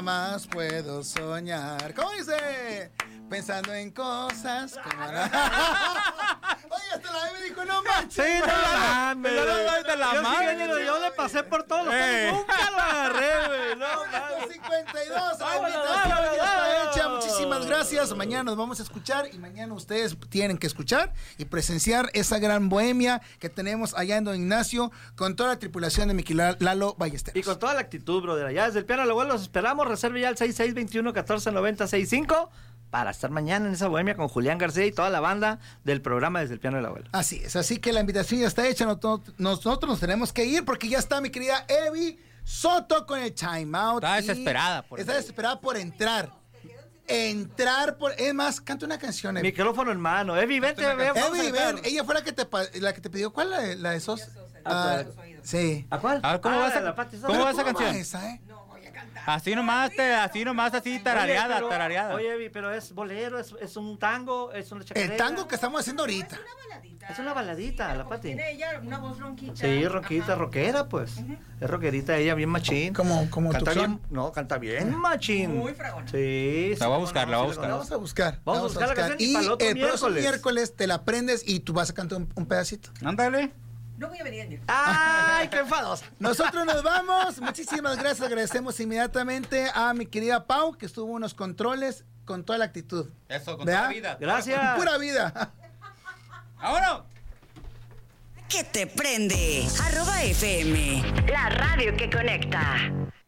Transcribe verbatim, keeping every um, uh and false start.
más puedo soñar. ¿Cómo dice? Pensando en cosas como la... Oye, hasta la me dijo, no manches. Sí, no la mames. de la Yo, madre, sí, yo, yo le pasé por todos los Eh. pelos, nunca lo agarré, güey. No, mames. cincuenta y dos, la Vámonos, invitación vámonos, ya está vámonos. hecha. Muchísimas gracias. Mañana nos vamos a escuchar y mañana ustedes tienen que escuchar y presenciar esa gran bohemia que tenemos allá en Don Ignacio con toda la tripulación de Miki Lalo Ballesteros. Y con toda la actitud, brother. Allá desde el piano al abuelo los esperamos. Reserve ya al seis seis dos uno, uno cuatro nueve cero seis cinco para estar mañana en esa bohemia con Julián García y toda la banda del programa Desde el piano al abuelo. Así es, así que la invitación ya está hecha. Nosotros, nosotros nos tenemos que ir porque ya está mi querida Evi Soto con el timeout. Está y desesperada por Está desesperada por entrar. Entrar por... Es más, canta una canción, Evi. Micrófono en mano. Evi, vente, ven. vamos a Evi, cantar. ven. Ella fue la que te, pa- la que te pidió. ¿Cuál? La de, la de Sos. Ah, sí. ¿A cuál? A ver, ¿cómo Ah, va esa- la Pati Sosa. cómo va Pero esa canción? esa, eh? Así nomás, te, así nomás, así tarareada, Oye, pero- tarareada. Oye, Evi, pero es bolero, es, es un tango, es una chacarera. El tango que estamos haciendo ahorita. Es una baladita, la Pati. Tiene ella una voz ronquita. Sí, roquita, rockera, pues. Es rockerita ella, bien machín. Como, como Canta tu bien, son. no, canta bien machín. Muy fragona. Sí, La voy a buscar, la voy a sí, buscar. La vamos a buscar. Vamos a buscar la canción y para el otro el próximo miércoles. miércoles te la aprendes y tú vas a cantar un, un pedacito. Ándale. No voy a venir el miércoles. ¡Ay, qué enfadosa! Nosotros nos vamos. Muchísimas gracias. Agradecemos inmediatamente a mi querida Pau, que estuvo en los controles con toda la actitud. Eso, con ¿Verdad? toda la vida. Gracias. Pura vida. ¡Vámonos! Que te prende. Arroba F M. La radio que conecta.